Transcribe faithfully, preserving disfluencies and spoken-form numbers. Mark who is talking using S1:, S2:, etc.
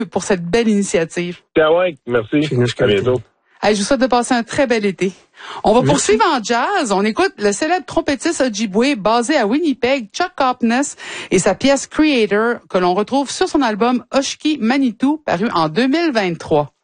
S1: pour cette belle initiative.
S2: Ah ouais, merci. À bientôt.
S1: Hey, je vous souhaite de passer un très bel été. On va Merci. poursuivre en jazz. On écoute le célèbre trompettiste Ojibwe basé à Winnipeg, Chuck Harkness, et sa pièce Creator que l'on retrouve sur son album Oshki Manitou paru en deux mille vingt-trois.